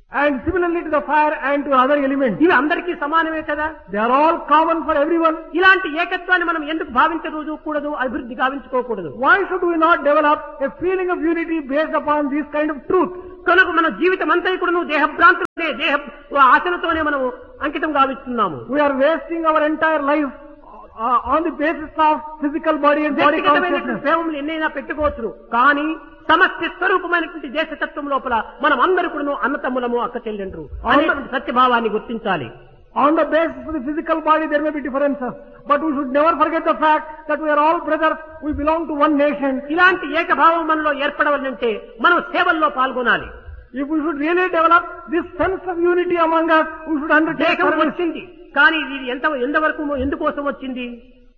S2: And similarly to the fire and to other elements.
S1: ఇవి అందరికీ సమానమే కదా.
S2: They are all common for everyone.
S1: ఇలాంటి ఏకత్వాన్ని మనం ఎందుకు భావించకూడదు, అభివృద్ధి గావించుకోకూడదు?
S2: Why should we not develop a feeling of unity based upon this kind of truth?
S1: కనుక మన జీవితం అంతా కూడా దేహభ్రాంతులనే, దేహ ఆశలతోనే మనం అంకితం గావిస్తున్నాము.
S2: We are wasting our entire life on the basis of physical body and body consciousness.
S1: ప్రేమలు ఎన్నైనా పెట్టుకోవచ్చు, కానీ సమస్య స్వరూపమైనటువంటి దేశతత్వం లోపల మనం అందరూ కూడా అన్నతమ్ములము, అక్క చెల్లెండ్రు అనేటువంటి సత్యభావాన్ని గుర్తించాలి.
S2: On the basis of the physical body there may be differences, but we should never forget the fact that we are all brothers, we belong to one nation.
S1: ఇలాంటి ఏకభావం మనలో ఏర్పడవాలంటే మనం సేవల్లో పాల్గొనాలి.
S2: If we should really develop this sense of unity among us, we should undertake
S1: దేహం
S2: service.
S1: వచ్చింది, కానీ ఇది ఎంతవరకు ఎందుకోసం వచ్చింది?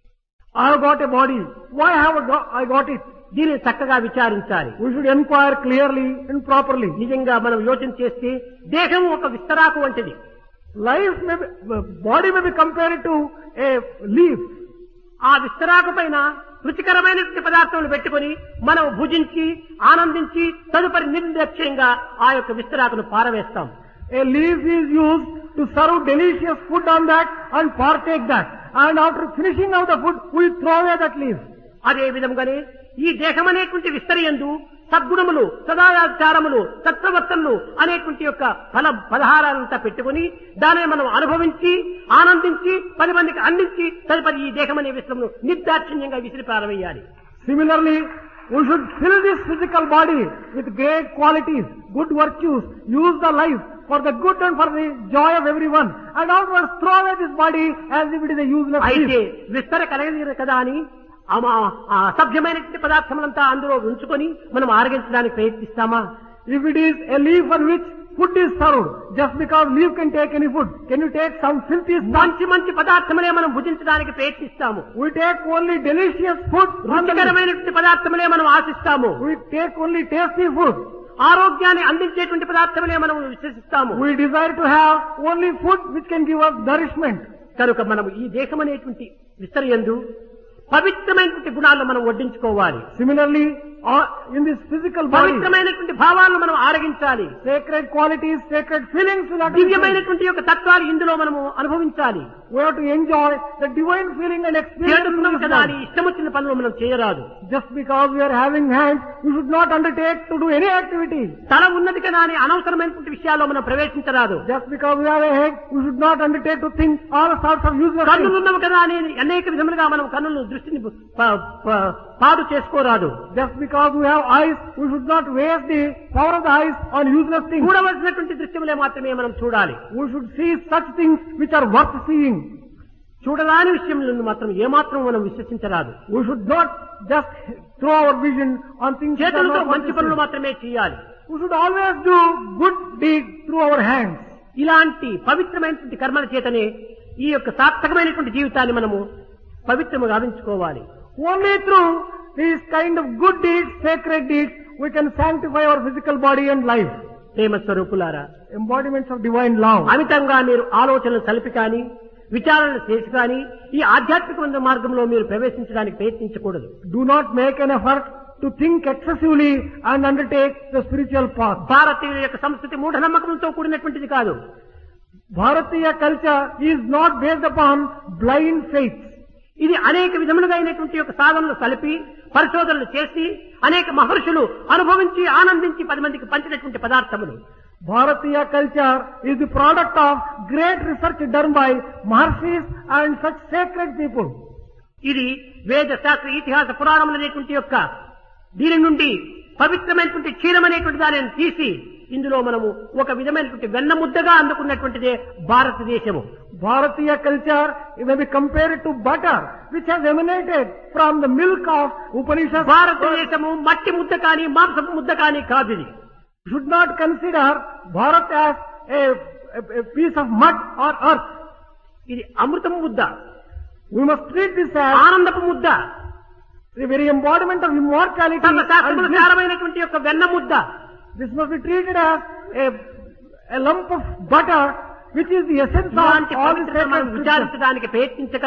S2: I have got a body. Why have I got it?
S1: దీనిని చక్కగా విచారించాలి.
S2: We should inquire clearly and properly.
S1: నిజంగా మనం యోచన చేస్తే దేహం ఒక విస్తరాకు వంటిది.
S2: Life may be, body may be compared to a leaf.
S1: ఆ విస్తరాకు పైన రుచికరమైనటువంటి పదార్థములు పెట్టుకుని మనం భుజించి ఆనందించి తదుపరి నిర్లక్ష్యంగా ఆ యొక్క విస్తరాకును పారవేస్తాం.
S2: A leaf is used to serve delicious food on that and partake that. And after finishing of the food, we throw away that leaf.
S1: అదే విధంగానే ఈ దేహం అనేటువంటి విస్తరియందు సద్గుణములు, సదాచారములు, సత్ప్రవర్తనలు అనేటువంటి యొక్క పదహారాలంతా పెట్టుకుని దానిని మనం అనుభవించి ఆనందించి 10 మందికి అందించి తదుపరి ఈ దేహం అనే విశ్వమును నిర్దాక్షిణ్యంగా విసిరి పారవేయాలి.
S2: Similarly, we should fill this physical body with great qualities, good virtues, use the life for the good and for the joy of everyone, and afterwards throw away this body as if it is a useless
S1: అయితే
S2: leaf.
S1: విస్తర కలగదు కదా అని అసభ్యమైనటువంటి పదార్థములంతా అందులో ఉంచుకొని మనం ఆరగించడానికి ప్రయత్నిస్తామా?
S2: If it is a leaf on which food is served, just because leaf can take any food, can you take some filthy stuff?
S1: మంచి పదార్థములే మనం భుజించడానికి ప్రయత్నిస్తాము.
S2: We take only delicious food.
S1: రుచికరమైనటువంటి పదార్థములే మనం ఆశిస్తాము.
S2: We take only tasty food.
S1: ఆరోగ్యాన్ని అందించేటువంటి పదార్థములే మనం విశ్వసిస్తాము.
S2: We desire to have only food which can give us nourishment.
S1: కనుక మనం ఈ దేశం అనేటువంటి విస్తరయందు పవిత్రమైనటువంటి గుణాలను మనం వడ్డించుకోవాలి.
S2: Similarly, in this physical body,
S1: పవిత్రమైనటువంటి భావాలను మనం ఆరగించాలి.
S2: sacred qualities, sacred feelings will have to be
S1: దివ్యమైనటువంటి యొక్క తత్వాలు ఇందులో మనము అనుభవించాలి.
S2: We have to enjoy the divine feeling and experience.
S1: చేతులున్నాం కదా అని ఇష్టం వచ్చిన పనులు మనం చేయరాదు.
S2: Just because we are having hands, we should not undertake to do any activity.
S1: తల ఉన్నది కదా అని అనవసరమైనటువంటి విషయాల్లో మనం ప్రవేశించరాదు.
S2: Just because we have a head, we should not undertake to think all sorts of useless things.
S1: కన్నులున్నాము కదా అని అనేక విధములుగా మనం కన్నుల దృష్టిని పాడు చేసుకోరాదు.
S2: Just because we have eyes, we should not waste the power of the eyes on useless things.
S1: చూడవలసినటువంటి దృశ్యములే మాత్రమే మనం చూడాలి.
S2: We should see such things which are worth seeing.
S1: చూడరాని విషయంలో మాత్రం ఏమాత్రం మనం విశ్వసించరాదు.
S2: We should not just throw our vision on things which are
S1: చేతులతో
S2: not
S1: మంచి
S2: worth
S1: పనులు
S2: seeing.
S1: మాత్రమే చేయాలి.
S2: We should always do good deeds through our hands.
S1: ఇలాంటి పవిత్రమైనటువంటి కర్మల చేతనే ఈ యొక్క సార్థకమైనటువంటి జీవితాన్ని మనము పవిత్రము గావించుకోవాలి.
S2: Only through these kind of good deeds, sacred deeds, we can sanctify our physical body and life.
S1: ప్రేమ స్వరూపులారా,
S2: Embodiments of divine love.
S1: అమితంగా మీరు ఆలోచనలు కలిపి కానీ విచారణలు చేసి కానీ ఈ ఆధ్యాత్మిక మార్గంలో మీరు ప్రవేశించడానికి ప్రయత్నించకూడదు.
S2: Do not make an effort to think excessively and undertake the spiritual path.
S1: భారతీయుల యొక్క సంస్కృతి మూఢనమ్మకంతో కూడినటువంటిది కాదు.
S2: Bharatiya culture is not based upon blind faith.
S1: ఇది అనేక విధములుగా అయినటువంటి యొక్క సాధనలు కలిపి పరిశోధనలు చేసి అనేక మహర్షులు అనుభవించి ఆనందించి 10 మందికి పంచినటువంటి పదార్థములు.
S2: Bharatiya culture is the product of great research done by Maharshis and such sacred people.
S1: ఇది వేద శాస్త్ర ఇతిహాస పురాణములు అనేటువంటి యొక్క దీని నుండి పవిత్రమైనటువంటి క్షీరం అనేటువంటి దానిని తీసి ఇందులో మనము ఒక విధమైనటువంటి వెన్న ముద్దగా అందుకున్నటువంటిదే భారతదేశము.
S2: Bharatiya culture may be compared to butter which has emanated from the milk of Upanishads.
S1: భారతదేశము మట్టి ముద్ద కానీ మాంసపు ముద్ద కానీ కాదు. ఇది
S2: Should not consider Bharat as a piece of mud or earth.
S1: ఇది అమృతము ముద్ద.
S2: We must treat this as
S1: ఆనందపు ముద్ద.
S2: the very embodiment of immortality.
S1: సర్వశాస్త్రముల
S2: And
S1: సారమైనటువంటి యొక్క వెన్న ముద్ద.
S2: this must be treated as a lump of butter which is the essence
S1: ఇలాంటి
S2: of all the
S1: పవిత్రతను మనం
S2: sacred scriptures.
S1: విచారించడానికి ప్రయత్నించక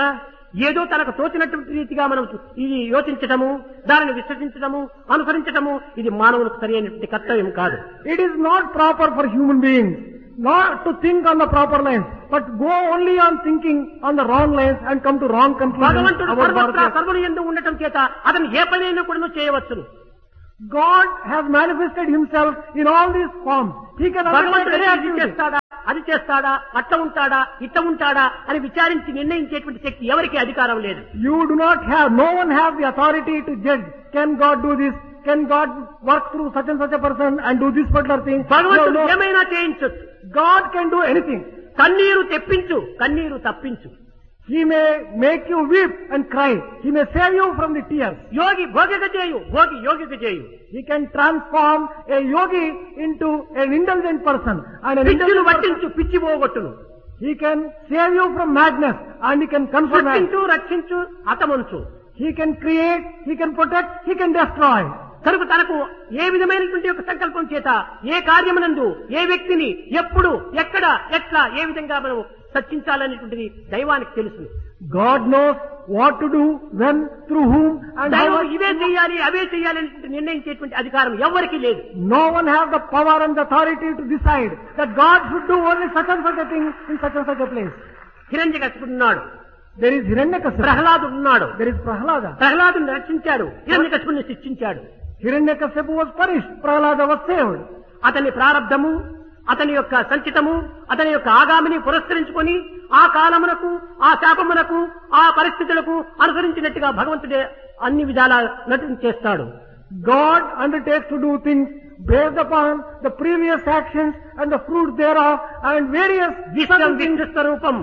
S1: ఏదో తనకు తోచినటువంటి రీతిగా మనం ఇది యోచించటము, దానిని విశ్వసించటము, అనుసరించటము ఇది మానవులకు సరైనటువంటి కర్తవ్యం కాదు.
S2: It is not proper for human beings not to think on the proper lines, but go only on thinking on the wrong lines and come to wrong conclusions.
S1: భగవంతుడు
S2: about
S1: సర్వత్రా
S2: Bharatiya.
S1: సర్వుని యందు ఉండటం చేత అతను ఏ పనైనా కూడా చేయవచ్చును.
S2: God has manifested himself in all these forms. He can undertake
S1: భగవంతుడు
S2: any
S1: ఇది
S2: activity.
S1: చేస్తాడా, అది చేస్తాడా, అట్ట ఉంటాడా, ఇట్ట ఉంటాడా అని విచారించి నిర్ణయించేటువంటి శక్తి ఎవరికి అధికారం లేదు.
S2: You do not have, no one has the authority to judge. Can God do this? Can God work through such and such a person and do this particular thing?
S1: భగవంతుడు
S2: No, no.
S1: ఏమైనా చేయించొచ్చు.
S2: God can do anything.
S1: కన్నీరు తెప్పించు, కన్నీరు తప్పించు.
S2: He may make you weep and cry. He may save you from the tears.
S1: యోగి భోగిక చేయు, భోగి యోగిక చేయు.
S2: He can transform a yogi into an indulgent person. And an
S1: పిచ్చిలు
S2: indulgent person,
S1: పట్టించు, పిచ్చి పోగొట్టును.
S2: he can save you from madness and he can confirm madness.
S1: సృష్టించు, రక్షించు, హతమంచు.
S2: He can create, he can protect, he can destroy.
S1: కనుక తనకు ఏ విధమైనటువంటి ఒక సంకల్పం చేత ఏ కార్యమునందు ఏ వ్యక్తిని ఎప్పుడు ఎక్కడ ఎట్లా ఏ విధంగా మనం సర్చించాలనేటువంటిది దైవానికి తెలుసు.
S2: God knows what to do, when, through whom and how
S1: దైవం
S2: much.
S1: ఇవే చేయాలి అవే చేయాలి అనేటువంటి నిర్ణయించేటువంటి అధికారం ఎవరికి లేదు.
S2: No one has the power and the authority to decide that God should do only such and such a thing in such and such a place.
S1: హిరణ్యకశిపుడు ఉన్నాడు,
S2: There is Hiranyakasipu.
S1: ప్రహ్లాదుడు ఉన్నాడు.
S2: There is Prahlada.
S1: ప్రహ్లాదుని రక్షించాడు, హిరణ్యకశిపుడిని శిక్షించాడు.
S2: Hiranyakasipu was punished. Prahlada was saved.
S1: అతని ప్రారబ్ధము, అతని యొక్క సంచితము, అతని యొక్క ఆగామిని పురస్కరించుకొని ఆ కాలమునకు, ఆ శాపమునకు, ఆ పరిస్థితులకు అనుసరించినట్టుగా భగవంతుడే అన్ని విధాల నటన చేస్తాడు.
S2: God undertakes to do things based upon the previous actions and the fruits thereof and various
S1: Vishwam
S2: certain things.
S1: Vishnu స్వరూపం.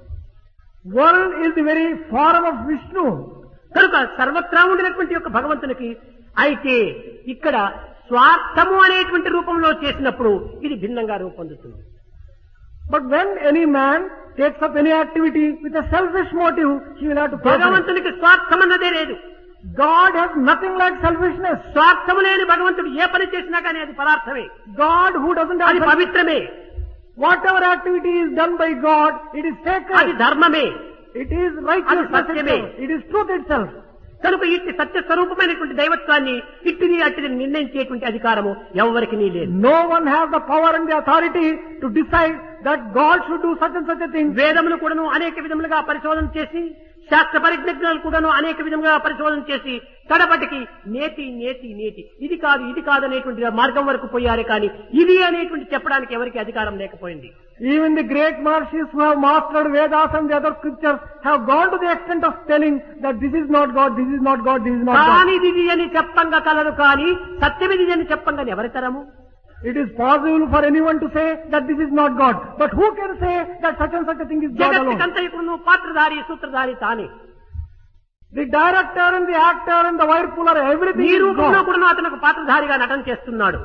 S2: World is the very form of Vishnu.
S1: కనుక సర్వత్రా ఉండినటువంటి యొక్క భగవంతునికి అయితే ఇక్కడ స్వార్థము అనేటువంటి రూపంలో చేసినప్పుడు ఇది భిన్నంగా రూపొందుతుంది.
S2: But when any man takes up any activity with a selfish motive, he will have to pay for it.
S1: భగవంతునికి స్వార్థం అన్నదే లేదు.
S2: God has nothing like selfishness.
S1: స్వార్థము లేని భగవంతుడు ఏ పని చేసినా కానీ అది పదార్థమే,
S2: God who doesn't have
S1: అది
S2: self-
S1: పవిత్రమే,
S2: whatever activity is done by God, it is
S1: అది
S2: sacred.
S1: ధర్మమే.
S2: It is righteousness
S1: సత్యమే.
S2: itself. It is truth itself.
S1: కనుక ఇట్టి సత్య స్వరూపమైనటువంటి దైవత్వాన్ని ఇట్టిది అట్టిది నిర్ణయించేటువంటి అధికారము ఎవరికి లేదు.
S2: No one has the power and the authority to decide that God should do such and such a thing.
S1: వేదములు కూడాను అనేక విధములుగా పరిశోధన చేసి, శాస్త్ర పరిజ్ఞానాలు కూడాను అనేక విధములుగా పరిశోధన చేసి కడపటికి నేతి నేతి నేతి ఇది కాదు ఇది కాదు అనేటువంటి మార్గం వరకు పోయారే కానీ ఇది అనేటువంటి చెప్పడానికి ఎవరికి అధికారం లేకపోయింది.
S2: Even the great Maharshis who have mastered Vedas and the other scriptures have gone to the extent of telling that this is not God, this is not God, this is not God.
S1: కానీ ఇది అని చెప్పంగా colour కానీ సత్యమిది అని చెప్పంగా ఎవరి తరము?
S2: It is possible for anyone to say that this is not God. But who can say that such and such a thing is God alone?
S1: జగత్తుకంతయుకును పాత్రధారి సూత్రధారి తానే.
S2: The director and the actor and the whirlpool are everything
S1: ఈ
S2: is
S1: రూపంలో
S2: God.
S1: కూడా అతను పాత్రధారిగా నటన చేస్తున్నాడు.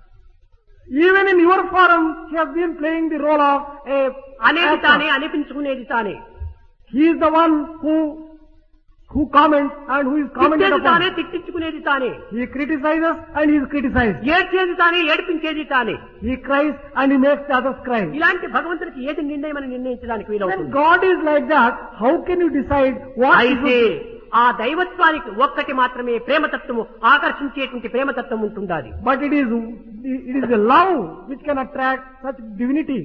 S2: Even in your forum, he has been playing the role of a
S1: అనేది తానే,
S2: actor.
S1: అనిపించుకునేది తానే,
S2: He is the one who comments and who is commented
S1: తిట్టేది తానే,
S2: upon.
S1: తిట్టించుకునేది తానే,
S2: He criticizes and he is criticized.
S1: ఏడ్చేది తానే, ఏడిపించేది తానే.
S2: He cries and he makes the others cry.
S1: ఇలాంటి భగవంతుడికి ఏది నిర్ణయం అని నిర్ణయించడానికి
S2: When
S1: వీలవుతుంది.
S2: God is like that, how can you decide what he
S1: అయితే
S2: should do?
S1: ఆ దైవత్వానికి ఒక్కటి మాత్రమే ప్రేమతత్వము, ఆకర్షించేటువంటి ప్రేమతత్వం ఉంటుంది.
S2: But it is the love which can attract such divinity.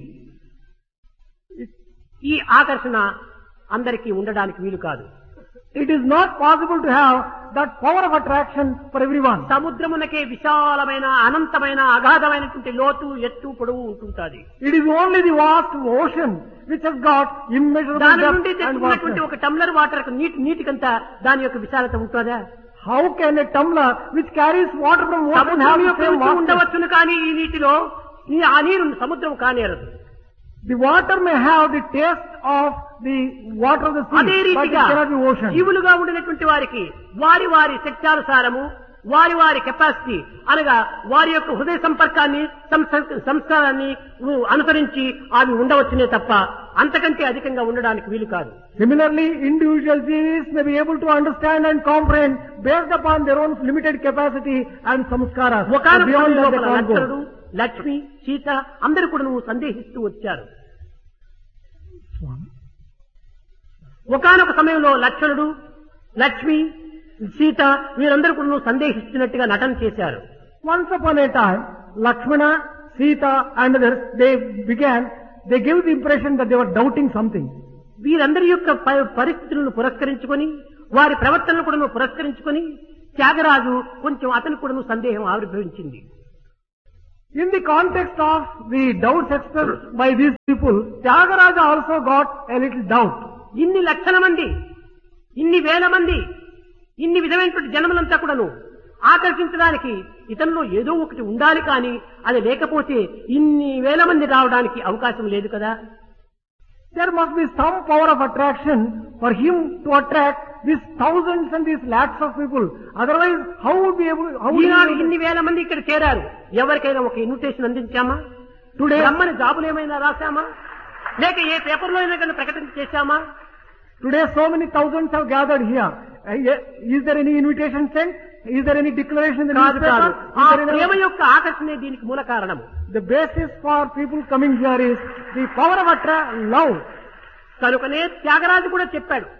S1: ఈ ఆకర్షణ అందరికీ ఉండడానికి వీలు కాదు.
S2: It is not possible to have that power of attraction for everyone.
S1: సముద్రమునకే విశాలమైన అనంతమైన అగాధమైనటువంటి లోతు ఎత్తు పొడవు ఉంటుంటుంది.
S2: It is only the vast ocean which has got immeasurable
S1: దాని నుండి
S2: depth and
S1: తెచ్చుకున్నటువంటి
S2: vastness.
S1: ఒక టంబ్లర్ వాటర్ నీటికంతా దాని యొక్క విశాలత ఉంటుందా?
S2: How can a tumbler which carries water from ocean have
S1: సముద్రం
S2: the
S1: యొక్క
S2: same
S1: రుచి
S2: vastness?
S1: ఉండవచ్చును కానీ ఈ నీటిలో ఆ నీరు సముద్రం కానేరదు.
S2: The water may have the taste of the water of the
S1: అదే
S2: sea, but it
S1: రీతిగా
S2: cannot be ocean.
S1: జీవులుగా ఉండినటువంటి వారికి వారి వారి శక్త్యానుసారము వారి వారి కెపాసిటీ అనగా వారి యొక్క హృదయ సంపర్కాన్ని సంస్కారాన్ని అనుసరించి అవి ఉండవచ్చునే తప్ప అంతకంటే అధికంగా ఉండడానికి వీలు కాదు.
S2: Similarly, individual beings may be able to understand and comprehend based upon their own limited capacity and samskaras. But
S1: ఒకనొక
S2: beyond that they
S1: లోపల
S2: can't
S1: లక్ష్మణుడు,
S2: go.
S1: లక్ష్మి, సీత అందరూ కూడా నువ్వు సందేహిస్తూ వచ్చారు. ఒకానొక సమయంలో లక్ష్మణుడు, లక్ష్మి, సీత వీరందరూ కూడా సందేహిస్తున్నట్టుగా నటన చేశారు.
S2: Once upon a time, Lakshmana, Sita and others, they gave the impression that they were doubting something.
S1: వీరందరి యొక్క పరిస్థితులను పురస్కరించుకొని వారి ప్రవర్తనను కూడా పురస్కరించుకొని త్యాగరాజు కొంచెం అతను కూడా సందేహం ఆవిర్భవించింది.
S2: In the context of the doubts expressed by these people, Tyagaraja also got a little doubt.
S1: ఇన్ని లక్షల మంది, ఇన్ని వేల మంది, ఇన్ని విధమైనటువంటి జనములంతా కూడాను ఆకర్షించడానికి ఇతనిలో ఏదో ఒకటి ఉండాలి, కానీ అది లేకపోతే ఇన్ని వేల మంది రావడానికి అవకాశం లేదు కదా.
S2: There must be some power of attraction for him to attract these thousands and these lakhs of people. Otherwise, how would be able?
S1: ఈనాడు ఇన్ని వేల మంది ఇక్కడ చేరారు. ఎవరికైనా ఒక ఇన్విటేషన్ అందించామా? టుడే రమ్మని జాబులు ఏమైనా రాశామా? లేక ఏ పేపర్లో అయినా కానీ ప్రకటన చేశామా?
S2: Today, so many thousands have gathered here. Is there any invitation sent? Is there any declaration in the newspaper?
S1: ఆ ప్రేమ యొక్క ఆకర్షణే దీనికి మూల కారణము.
S2: The basis for people coming here is the power of love.
S1: కనుకనే త్యాగరాజు కూడా చెప్పాడు,